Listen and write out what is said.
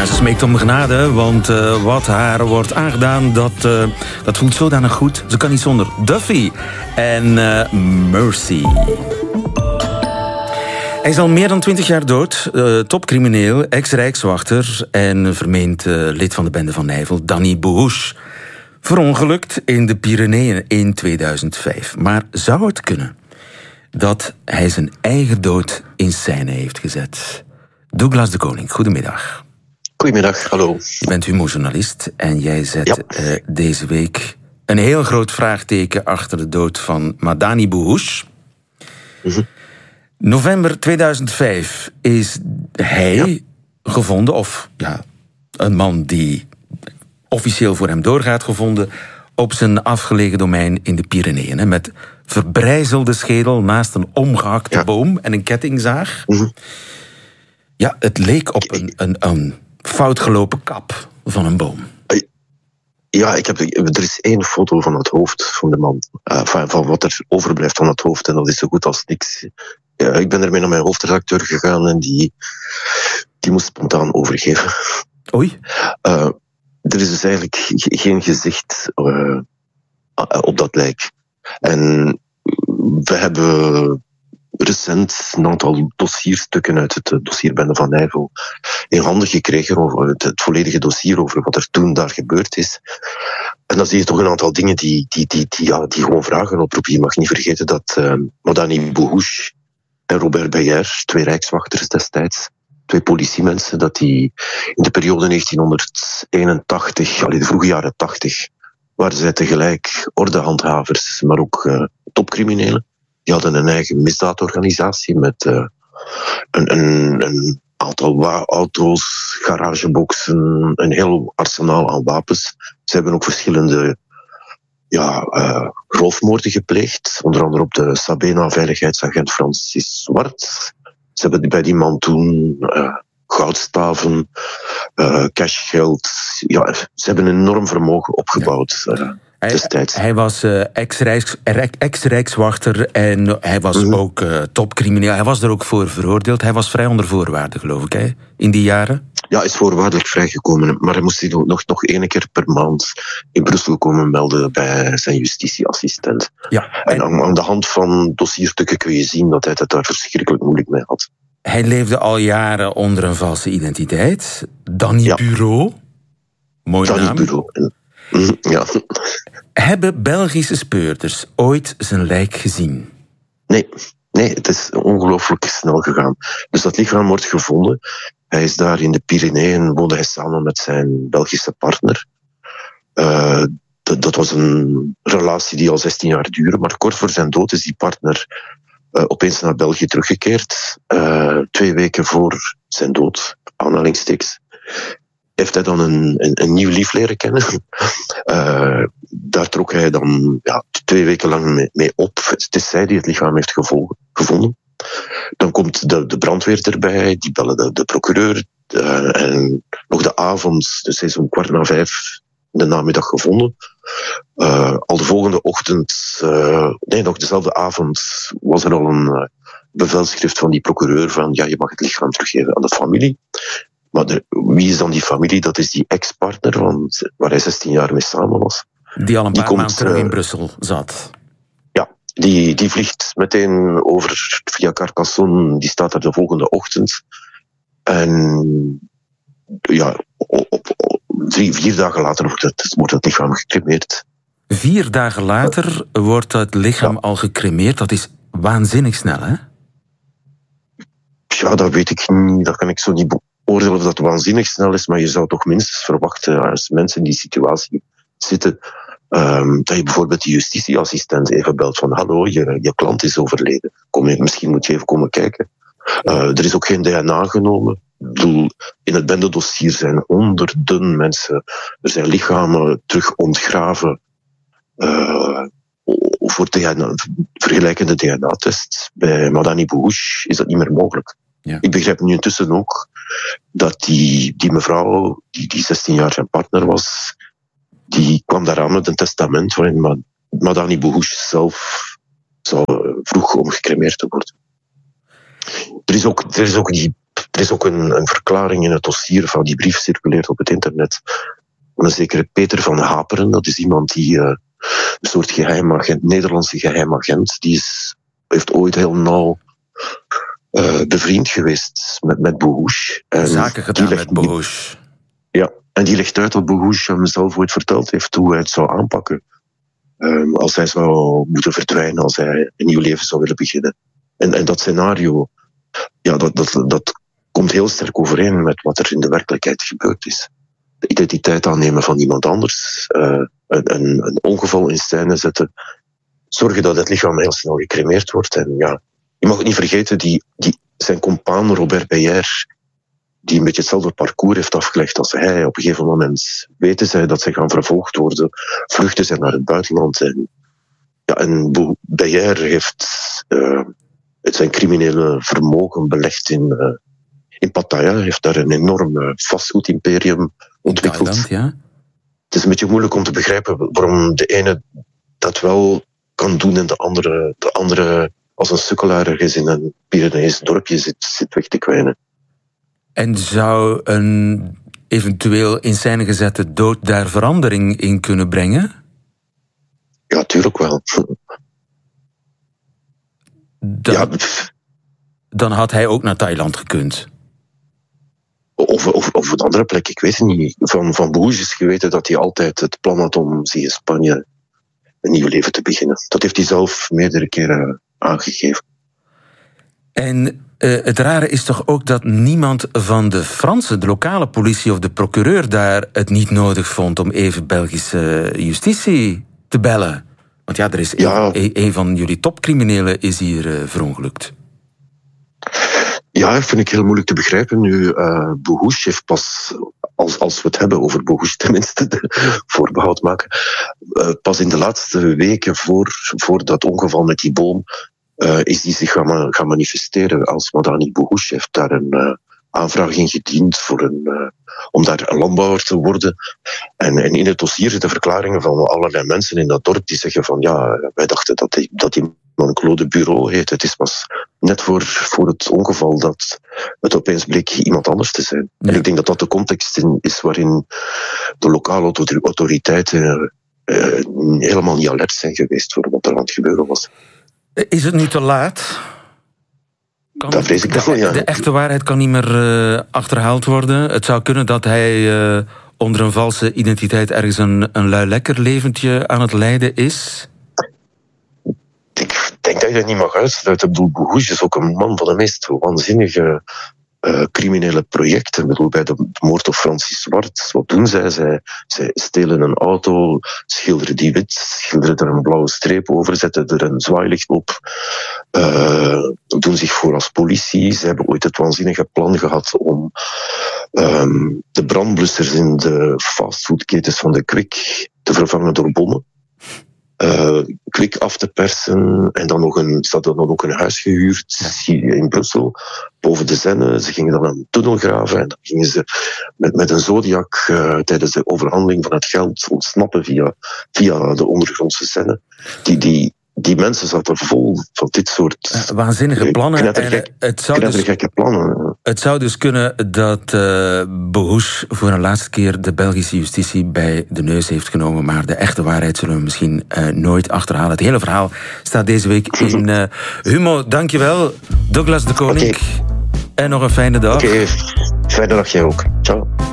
Ja, ze smeekt om genade, want wat haar wordt aangedaan, dat voelt zodanig goed. Ze kan niet zonder Duffy en Mercy. Hij is al meer dan 20 jaar dood, topcrimineel, ex-rijkswachter en vermeend lid van de bende van Nijvel, Danny Bourrouche. Verongelukt in de Pyreneeën in 2005. Maar zou het kunnen dat hij zijn eigen dood in scène heeft gezet? Douglas de Koning, goedemiddag. Goedemiddag, hallo. Je bent humorjournalist en jij zet deze week een heel groot vraagteken achter de dood van Madani Bourrouche. Mm-hmm. November 2005 is hij gevonden, of een man die officieel voor hem doorgaat gevonden, op zijn afgelegen domein in de Pyreneeën. Met verbrijzelde schedel naast een omgehakte boom en een kettingzaag. Mm-hmm. Ja, het leek op een foutgelopen kap van een boom. Ja, er is één foto van het hoofd van de man. Van wat er overblijft van het hoofd. En dat is zo goed als niks. Ik ben ermee naar mijn hoofdredacteur gegaan en die moest spontaan overgeven. Oei. Er is dus eigenlijk geen gezicht op dat lijk. En we hebben recent een aantal dossierstukken uit het dossierbende van Nijvel in handen gekregen over het volledige dossier over wat er toen daar gebeurd is. En dan zie je toch een aantal dingen die gewoon vragen oproepen. Je mag niet vergeten dat Madani Bourrouche en Robert Beyer, 2 rijkswachters destijds, 2 politiemensen, dat die in de periode 1981, de vroege jaren 80, waren zij tegelijk ordehandhavers, maar ook topcriminelen. Die hadden een eigen misdaadorganisatie met een aantal auto's, garageboxen, een heel arsenaal aan wapens. Ze hebben ook verschillende roofmoorden gepleegd. Onder andere op de Sabena-veiligheidsagent Francis Zwart. Ze hebben bij die man toen goudstaven, cashgeld. Ja, ze hebben een enorm vermogen opgebouwd. Destijds. Hij was ex-rijkswachter en hij was ook topcrimineel. Hij was er ook voor veroordeeld. Hij was vrij onder voorwaarden, geloof ik, hè, in die jaren. Ja, hij is voorwaardelijk vrijgekomen. Maar hij moest zich nog 1 keer per maand in Brussel komen melden bij zijn justitieassistent. Ja, en aan de hand van dossierstukken kun je zien dat hij het daar verschrikkelijk moeilijk mee had. Hij leefde al jaren onder een valse identiteit. Danny Bureau. Mooie naam. Danny Bureau. Ja. Hebben Belgische speurders ooit zijn lijk gezien? Nee, het is ongelooflijk snel gegaan. Dus dat lichaam wordt gevonden. Hij is daar in de Pyreneeën, woonde hij samen met zijn Belgische partner. Dat was een relatie die al 16 jaar duurde, maar kort voor zijn dood is die partner opeens naar België teruggekeerd. 2 weken voor zijn dood, aanhalingstekens, heeft hij dan een nieuw lief leren kennen. Daar trok hij dan 2 weken lang mee op. Het is zij die het lichaam heeft gevonden. Dan komt de brandweer erbij, die bellen de procureur. En nog de avond, dus hij is om 4:15 in de namiddag gevonden. Al de volgende ochtend, nog dezelfde avond, was er al een bevelschrift van die procureur van je mag het lichaam teruggeven aan de familie. Maar wie is dan die familie? Dat is die ex-partner waar hij 16 jaar mee samen was. Die al een paar maanden terug in Brussel zat. Ja, die vliegt meteen over via Carcassonne. Die staat daar de volgende ochtend. En 4 dagen later wordt het lichaam gecremeerd. 4 dagen later wordt het lichaam al gecremeerd. Dat is waanzinnig snel, hè? Ja, dat weet ik niet. Dat kan ik zo niet oordelen of dat waanzinnig snel is, maar je zou toch minstens verwachten als mensen in die situatie zitten, dat je bijvoorbeeld de justitieassistent even belt van hallo, je klant is overleden. Misschien moet je even komen kijken. Er is ook geen DNA genomen. Ik bedoel, in het bendedossier zijn honderden mensen, er zijn lichamen terug ontgraven voor vergelijkende DNA-tests. Bij Madani Bourrouche is dat niet meer mogelijk. Ja. Ik begrijp nu intussen ook dat die mevrouw, die 16 jaar zijn partner was, die kwam daaraan met een testament waarin Madani Bourrouche zelf zou vroeg om gecremeerd te worden. Er is ook die Er is ook een verklaring in het dossier van die brief circuleert op het internet. Van een zekere Peter van Haperen. Dat is iemand die een soort geheimagent, Nederlandse geheimagent, heeft ooit heel nauw bevriend geweest met Bohouch. Zaken gedaan met Bohouch. Ja, en die legt uit dat Bohouch hem zelf ooit verteld heeft hoe hij het zou aanpakken. Als hij zou moeten verdwijnen, als hij een nieuw leven zou willen beginnen. En dat scenario, ja, dat komt heel sterk overeen met wat er in de werkelijkheid gebeurd is. De identiteit aannemen van iemand anders, een ongeval in scène zetten, zorgen dat het lichaam heel snel gecremeerd wordt. En ja, je mag het niet vergeten, zijn compaan Robert Beyer, die een beetje hetzelfde parcours heeft afgelegd als hij. Op een gegeven moment weten zij dat ze gaan vervolgd worden, vluchten zij naar het buitenland. En Beyer heeft zijn criminele vermogen belegd in Pattaya. Hij heeft daar een enorm vastgoedimperium ontwikkeld. Thailand, ja. Het is een beetje moeilijk om te begrijpen waarom de ene dat wel kan doen en de andere als een sukkelaar ergens in een Pyrenees dorpje zit weg te kwijnen. En zou een eventueel in scène gezette dood daar verandering in kunnen brengen? Ja, tuurlijk wel. Dan had hij ook naar Thailand gekund. Of een andere plek, ik weet het niet. Van Bohouch is geweten dat hij altijd het plan had om zich in Spanje een nieuw leven te beginnen. Dat heeft hij zelf meerdere keren aangegeven. En het rare is toch ook dat niemand van de Franse, de lokale politie of de procureur daar het niet nodig vond om even Belgische justitie te bellen. Want ja, er is een van jullie topcriminelen is hier verongelukt. Ja, dat vind ik heel moeilijk te begrijpen. Nu, Bohouch heeft pas, als we het hebben over Bohouch tenminste, voorbehoud maken, pas in de laatste weken voor dat ongeval met die boom, is die zich gaan manifesteren als Madani Bohouch. Heeft daar een aanvraag ingediend om daar een landbouwer te worden. En in het dossier zitten verklaringen van allerlei mensen in dat dorp die zeggen van ja, wij dachten dat die man Claude Bureau heet. Het is pas net voor het ongeval dat het opeens bleek iemand anders te zijn. Ja. En ik denk dat dat de context is waarin de lokale autoriteiten helemaal niet alert zijn geweest voor wat er aan het gebeuren was. Is het nu te laat? Dat vrees ik wel, ja. De echte waarheid kan niet meer achterhaald worden. Het zou kunnen dat hij onder een valse identiteit ergens een lui lekker leventje aan het leiden is. Ik denk dat je dat niet mag uitsluiten. Ik bedoel, Bohouch is ook een man van de meest waanzinnige criminele projecten. Ik bedoel, bij de moord op Francis Zwart, wat doen zij? Zij stelen een auto, schilderen die wit, schilderen er een blauwe streep over, zetten er een zwaailicht op, doen zich voor als politie. Ze hebben ooit het waanzinnige plan gehad om de brandblussers in de fastfoodketens van de Quick te vervangen door bommen. Quick af te persen en ze hadden dan ook een huis gehuurd in Brussel, boven de Zenne. Ze gingen dan een tunnel graven en dan gingen ze met een Zodiac tijdens de overhandeling van het geld ontsnappen via de ondergrondse Zenne. Die mensen zaten vol van dit soort waanzinnige plannen. Knettergekke plannen. Het zou dus kunnen dat Bohouch voor een laatste keer de Belgische justitie bij de neus heeft genomen, maar de echte waarheid zullen we misschien nooit achterhalen. Het hele verhaal staat deze week in Humo. Dankjewel, Douglas de Koning. Okay. En nog een fijne dag. Oké, fijne dag jij ook. Ciao.